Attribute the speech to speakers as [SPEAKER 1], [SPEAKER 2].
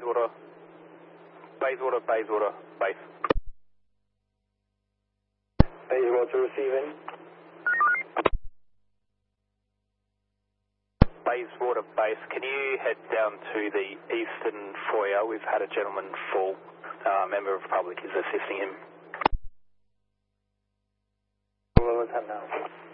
[SPEAKER 1] Bayswater. Bayswater, Bayswater, base.
[SPEAKER 2] Bayswater receiving.
[SPEAKER 1] Bayswater base, can you head down to the eastern foyer? We've had a gentleman fall. Member of the public is assisting him.
[SPEAKER 2] We'll attend now.